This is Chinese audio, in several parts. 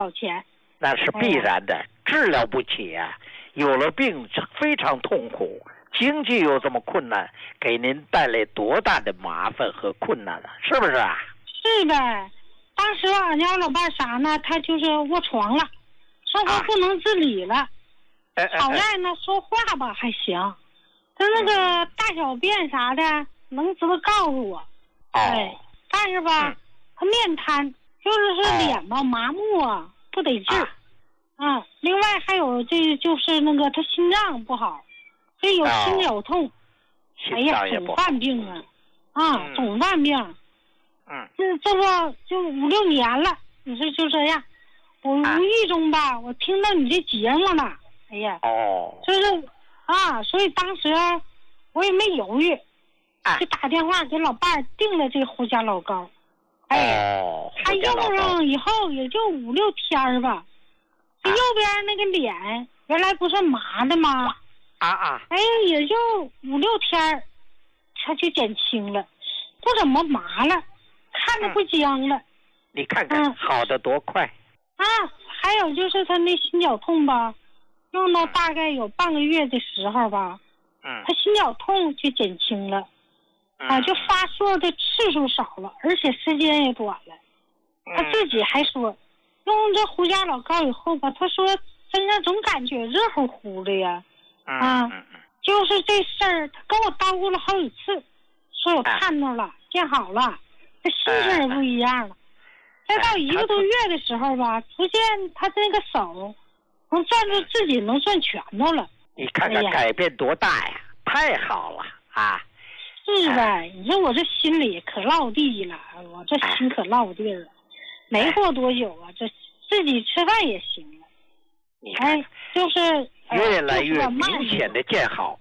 少钱。 那是必然的，治疗不起啊！有了病非常痛苦，经济又这么困难，给您带来多大的麻烦和困难了，是不是啊？ 是的，当时俺家老伴啥呢？他就是卧床了，生活不能自理了。好在呢，说话吧还行，他那个大小便啥的能知道告诉我。但是吧，他面瘫，就是脸吧麻木啊，不得劲儿。另外还有就是那个他心脏不好，这有心绞痛。哎呀，总犯病啊！总犯病。这不就5、6年了？你说就这样，我无意中吧，我听到你这节目了。哎呀，就是所以当时我也没犹豫，就打电话给老伴儿订了这胡家老膏。他用上以后也就5、6天吧，这右边那个脸原来不是麻的吗？也就5、6天，他就减轻了，不怎么麻了，看着不僵了。 你看看，好的多快！ 还有就是他那心绞痛吧，用到大概有半个月的时候吧，他心绞痛就减轻了，就发作的次数少了，而且时间也短了。他自己还说，用这胡家老膏以后吧，他说身上总感觉热乎乎的呀。就是这事儿，他跟我叨咕了好几次，说我看到了，见好了，这心情也不一样了。再到1个多月的时候吧，逐渐他这个手能攥住自己能攥拳头了。 你看看改变多大呀！太好了啊！ 是呗，你说我这心里可落地了，我这心可落地了。没过多久啊，这自己吃饭也行了。就是越来越明显的见好。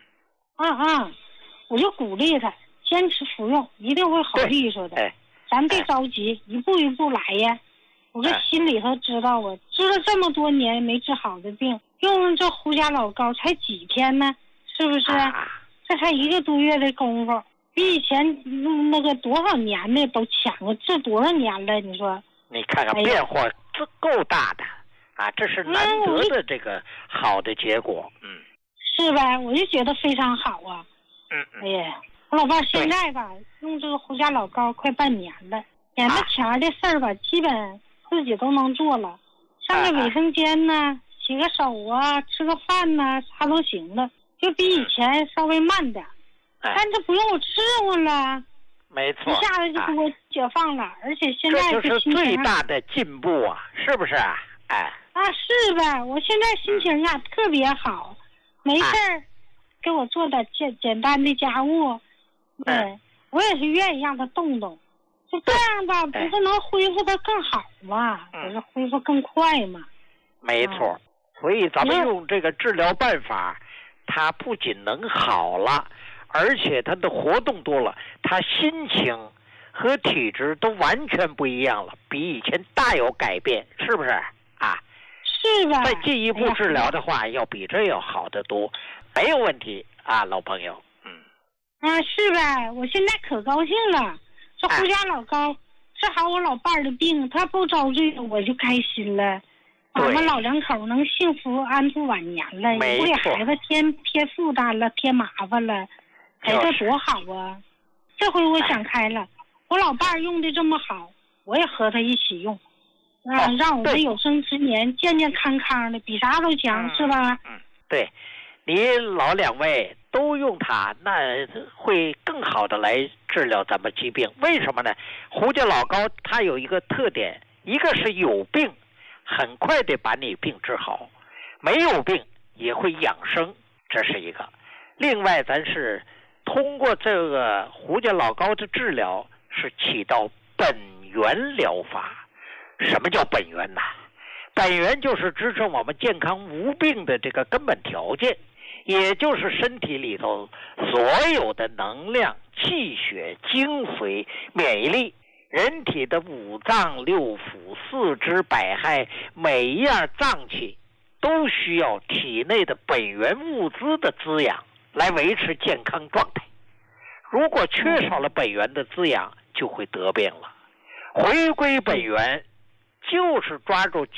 我就鼓励他坚持服用，一定会好利索的。咱别着急，一步一步来呀。我这心里头知道啊，治了这么多年没治好的病，用这胡家老膏才几天呢，是不是？这才1个多月的功夫，比以前那个多少年的都强了，治多少年了？你说？ 你看看变化，这够大的这是难得的这个好的结果。 是呗，我就觉得非常好啊。哎呀，我老伴现在吧，用这个胡家老膏快半年了，眼巴前的事儿吧，基本自己都能做了，上个卫生间呢，洗个手啊，吃个饭呢，啥都行了，就比以前稍微慢点，但这不用我伺候了， 没错， 一下子就给我解放了，而且现在这就是最大的进步啊，是不是啊？ 是呗，我现在心情特别好，没事儿给我做点简单的家务，我也是愿意让他动动，就这样吧，不是能恢复的更好吗？不是恢复更快吗？ 没错，所以咱们用这个治疗办法，他不仅能好了，而且他的活动多了，他心情和体质都完全不一样了，比以前大有改变，是不是啊？ 是吧？ 再进一步治疗的话，要比这要好得多，没有问题啊，老朋友。 是呗，我现在可高兴了，这胡家老膏治好我老伴儿的病，他不遭罪，我就开心了。俺们老两口能幸福安度晚年了，也不给孩子添负担了，添麻烦了，这多好啊！这回我想开了，我老伴儿用的这么好，我也和他一起用，让我们有生之年健健康康的，比啥都强，是吧？ 对，你老两位都用它，那会更好的来治疗咱们疾病。为什么呢？胡家老膏它有一个特点，一个是有病很快的把你病治好，没有病也会养生，这是一个。另外咱是通过这个胡家老膏的治疗，是起到本源疗法。什么叫本源呢？本源就是支撑我们健康无病的这个根本条件，也就是身体里头所有的能量、气血、精髓、免疫力，人体的5脏6腑、4肢百骸，每一样脏器都需要体内的本源物资的滋养来维持健康状态。如果缺少了本源的滋养，就会得病了。回归本源， 就是抓住